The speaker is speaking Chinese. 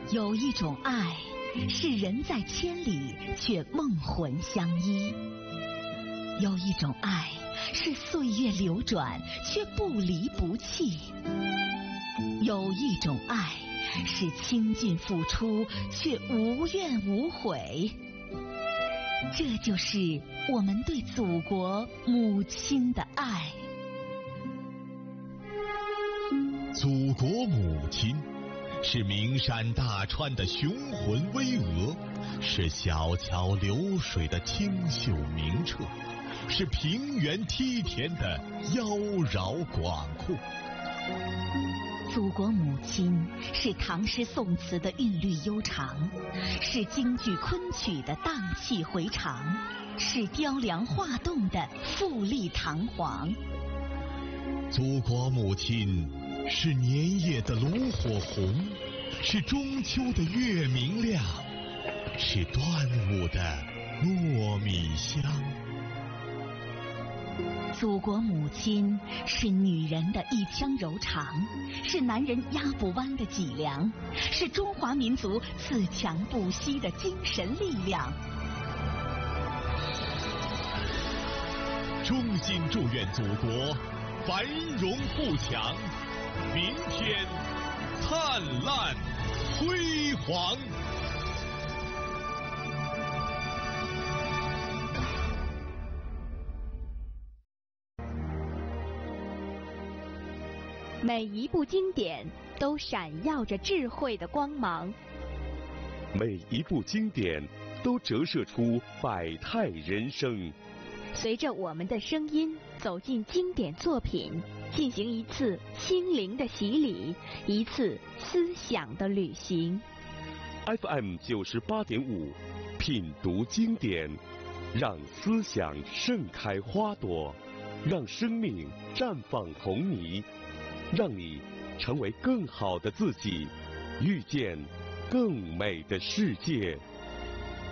有一种爱，是人在千里却梦魂相依；有一种爱，是岁月流转却不离不弃；有一种爱，是倾尽付出却无怨无悔。这就是我们对祖国母亲的爱。 祖国母亲是名山大川的雄浑巍峨，是小桥流水的清秀明澈，是平原梯田的妖娆广阔。 祖国母亲是唐诗宋词的韵律悠长，是京剧昆曲的荡气回肠，是雕梁画栋的富丽堂皇。 祖国母亲是年夜的炉火红，是中秋的月明亮，是端午的糯米香。 祖国母亲是女人的一腔柔肠，是男人压不弯的脊梁，是中华民族自强不息的精神力量。 衷心祝愿祖国繁荣富强，明天灿烂辉煌。 每一部经典都闪耀着智慧的光芒， 每一部经典都折射出百态人生。 随着我们的声音走进经典作品，进行一次心灵的洗礼，一次思想的旅行。 FM 98.5，品读经典，让思想盛开花朵，让生命绽放红霓，让你成为更好的自己，遇见更美的世界。